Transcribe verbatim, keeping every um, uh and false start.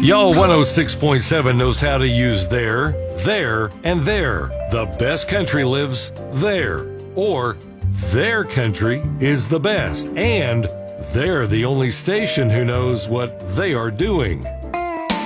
Y'all one oh six point seven knows how to use there, there, and there. The best country lives there. Or their country is the best, and they're the only station who knows what they are doing.